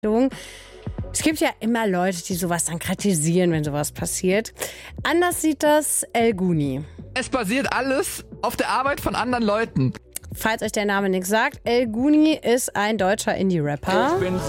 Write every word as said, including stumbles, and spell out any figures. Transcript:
Es gibt ja immer Leute, die sowas dann kritisieren, wenn sowas passiert. Anders sieht das El Guni. Es basiert alles auf der Arbeit von anderen Leuten. Falls euch der Name nichts sagt, El Guni ist ein deutscher Indie-Rapper. Ich bin so